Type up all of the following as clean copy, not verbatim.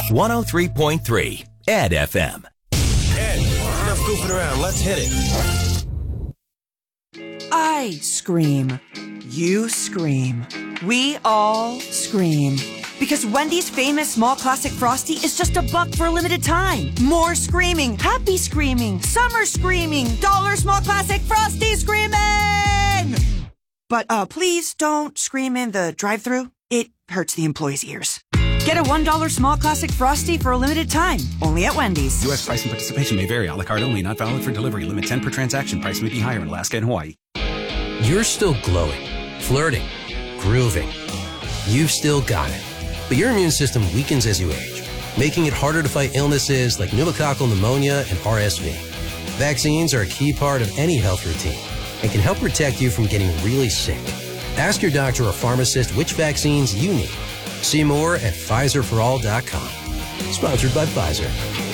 103.3 Ed FM. Ed, enough goofing around. Let's hit it. I scream. You scream. We all scream. Because Wendy's famous small classic Frosty is just $1 for a limited time. More screaming, happy screaming, summer screaming, dollar small classic Frosty screaming! But please don't scream in the drive-thru. It hurts the employees' ears. Get a $1 small classic Frosty for a limited time. Only at Wendy's. U.S. price and participation may vary. A la carte only. Not valid for delivery. Limit 10 per transaction. Price may be higher in Alaska and Hawaii. You're still glowing, flirting, grooving. You've still got it. But your immune system weakens as you age, making it harder to fight illnesses like pneumococcal pneumonia and RSV. Vaccines are a key part of any health routine and can help protect you from getting really sick. Ask your doctor or pharmacist which vaccines you need. See more at PfizerForAll.com. Sponsored by Pfizer.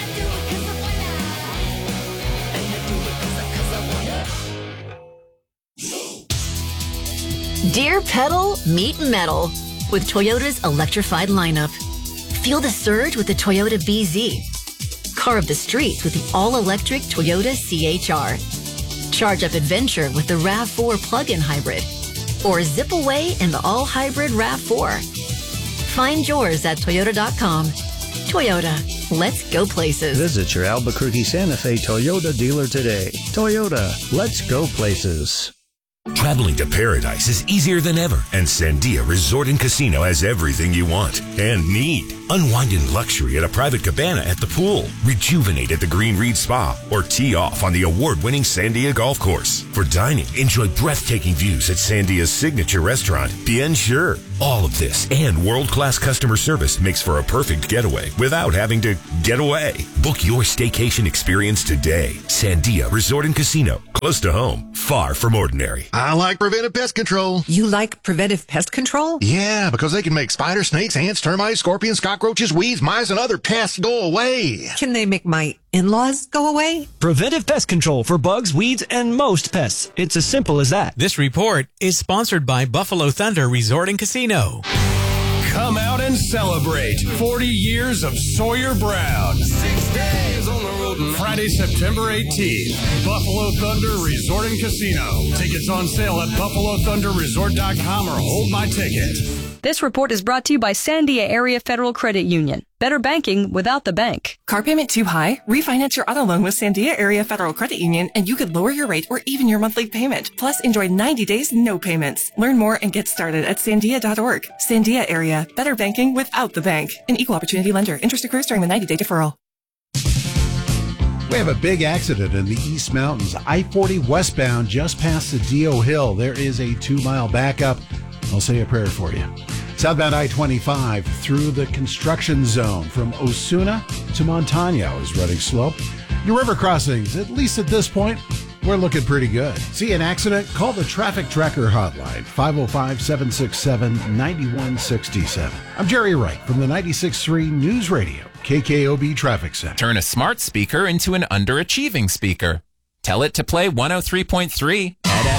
Dear Pedal, meet metal with Toyota's electrified lineup. Feel the surge with the Toyota BZ. Carve the streets with the all-electric Toyota CHR. Charge up adventure with the RAV4 plug-in hybrid. Or zip away in the all-hybrid RAV4. Find yours at Toyota.com. Toyota, let's go places. Visit your Albuquerque Santa Fe Toyota dealer today. Toyota, let's go places. Traveling to paradise is easier than ever, and Sandia Resort and Casino has everything you want and need. Unwind in luxury at a private cabana at the pool, rejuvenate at the Green Reed Spa, or tee off on the award-winning Sandia Golf Course. For dining, enjoy breathtaking views at Sandia's signature restaurant, Bien Sur. All of this and world-class customer service makes for a perfect getaway without having to get away. Book your staycation experience today. Sandia Resort and Casino. Close to home, far from ordinary. I like Preventive Pest Control. You like Preventive Pest Control? Yeah, because they can make spiders, snakes, ants, termites, scorpions, cockroaches, weeds, mice, and other pests go away. Can they make my in-laws go away? Preventive Pest Control for bugs, weeds, and most pests. It's as simple as that. This report is sponsored by Buffalo Thunder Resort and Casino. Come out and celebrate 40 years of Sawyer Brown. 6 days on the road. Friday, September 18th. Buffalo Thunder Resort and Casino. Tickets on sale at BuffaloThunderResort.com or hold my ticket. This report is brought to you by Sandia Area Federal Credit Union. Better banking without the bank. Car payment too high? Refinance your auto loan with Sandia Area Federal Credit Union and you could lower your rate or even your monthly payment. Plus, enjoy 90 days, no payments. Learn more and get started at sandia.org. Sandia Area. Better banking without the bank. An equal opportunity lender. Interest accrues during the 90-day deferral. We have a big accident in the East Mountains. I-40 westbound just past the Dio Hill. There is a 2-mile backup. I'll say a prayer for you. Southbound I-25 through the construction zone from Osuna to Montano is running slow. Your river crossings, at least at this point, we're looking pretty good. See an accident? Call the Traffic Tracker hotline, 505-767-9167. I'm Jerry Wright from the 96.3 News Radio, KKOB Traffic Center. Turn a smart speaker into an underachieving speaker. Tell it to play 103.3 at